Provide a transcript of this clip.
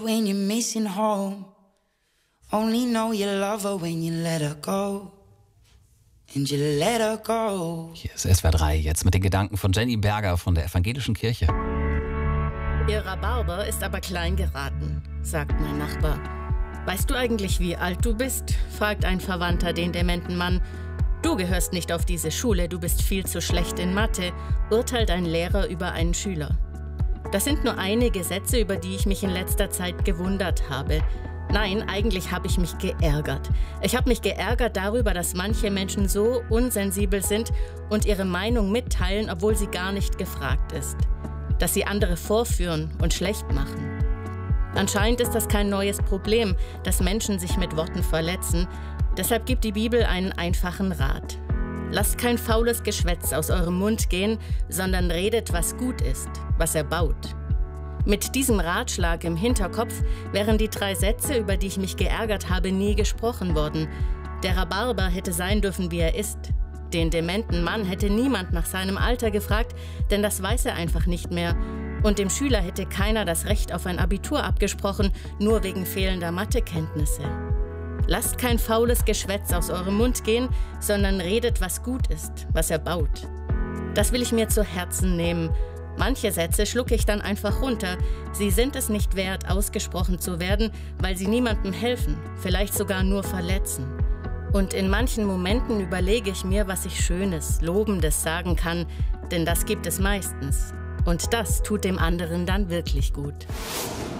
when you're missing home. Only know you love her when you let her go. And you let her go. Hier ist SWR 3 jetzt mit den Gedanken von Jenny Berger von der Evangelischen Kirche. Ihr Rhabarber ist aber klein geraten, sagt mein Nachbar. Weißt du eigentlich, wie alt du bist? Fragt ein Verwandter den dementen Mann. Du gehörst nicht auf diese Schule, du bist viel zu schlecht in Mathe, urteilt ein Lehrer über einen Schüler. Das sind nur einige Sätze, über die ich mich in letzter Zeit gewundert habe. Nein, eigentlich habe ich mich geärgert. Ich habe mich geärgert darüber, dass manche Menschen so unsensibel sind und ihre Meinung mitteilen, obwohl sie gar nicht gefragt ist. Dass sie andere vorführen und schlecht machen. Anscheinend ist das kein neues Problem, dass Menschen sich mit Worten verletzen. Deshalb gibt die Bibel einen einfachen Rat. Lasst kein faules Geschwätz aus eurem Mund gehen, sondern redet, was gut ist, was erbaut. Mit diesem Ratschlag im Hinterkopf wären die 3 Sätze, über die ich mich geärgert habe, nie gesprochen worden. Der Rhabarber hätte sein dürfen, wie er ist. Den dementen Mann hätte niemand nach seinem Alter gefragt, denn das weiß er einfach nicht mehr. Und dem Schüler hätte keiner das Recht auf ein Abitur abgesprochen, nur wegen fehlender Mathekenntnisse. Lasst kein faules Geschwätz aus eurem Mund gehen, sondern redet, was gut ist, was erbaut. Das will ich mir zu Herzen nehmen. Manche Sätze schlucke ich dann einfach runter. Sie sind es nicht wert, ausgesprochen zu werden, weil sie niemandem helfen, vielleicht sogar nur verletzen. Und in manchen Momenten überlege ich mir, was ich Schönes, Lobendes sagen kann, denn das gibt es meistens. Und das tut dem anderen dann wirklich gut.